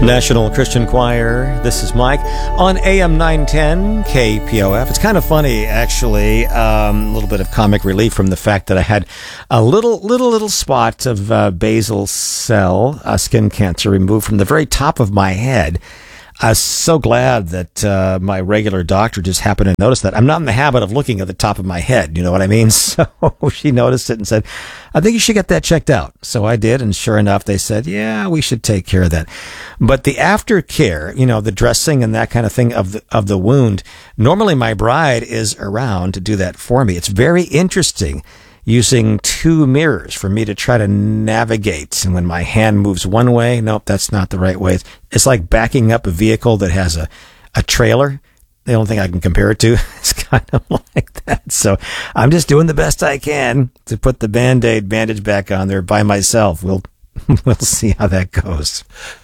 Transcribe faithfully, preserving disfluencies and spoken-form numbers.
National Christian Choir. This is Mike on A M nine ten K P O F. It's kind of funny, actually. Um, a little bit of comic relief from the fact that I had a little, little, little spot of uh, basal cell uh, skin cancer removed from the very top of my head. I was so glad that uh, my regular doctor just happened to notice that. I'm not in the habit of looking at the top of my head, you know what I mean? So she noticed it and said, I think you should get that checked out. So I did, and sure enough, they said, yeah, we should take care of that. But the aftercare, you know, the dressing and that kind of thing of the, of the wound, normally my bride is around to do that for me. It's very interesting using two mirrors for me to try to navigate. And when my hand moves one way, nope, that's not the right way. It's like backing up a vehicle that has a, a trailer. The only thing I can compare it to is kind of like that. So I'm just doing the best I can to put the Band-Aid bandage back on there by myself. We'll, we'll see how that goes.